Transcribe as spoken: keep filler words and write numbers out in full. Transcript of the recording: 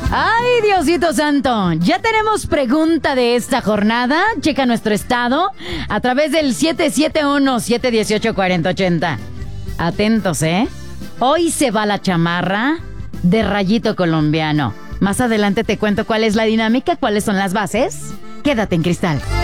Ay, Diosito Santo, ya tenemos pregunta de esta jornada. Checa nuestro estado a través del siete siete uno, siete uno ocho, cuatro cero ocho cero. Atentos, ¿eh? Hoy se va la chamarra de Rayito Colombiano. Más adelante te cuento cuál es la dinámica, cuáles son las bases. Quédate en Cristal.